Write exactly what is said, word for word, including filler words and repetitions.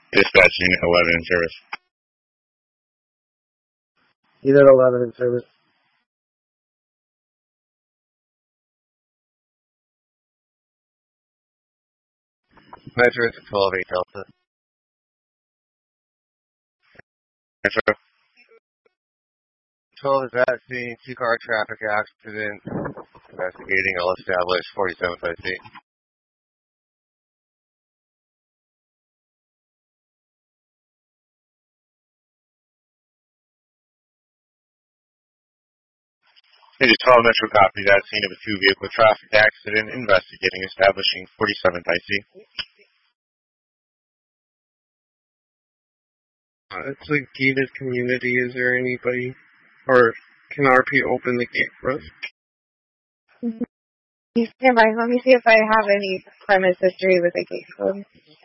Dispatch Unit eleven in service. Unit eleven in service. Metro to twelve eight Delta. Metro. twelve is at scene, two-car traffic accident. Investigating, I'll establish forty-seven by C. It is twelve Metro copy. That scene of a two-vehicle traffic accident. Investigating, establishing forty-seven by C. Uh, it's a gated community. Is there anybody, or can R P open the gate for us? You stand by. Let me see if I have any premise history with a gate code.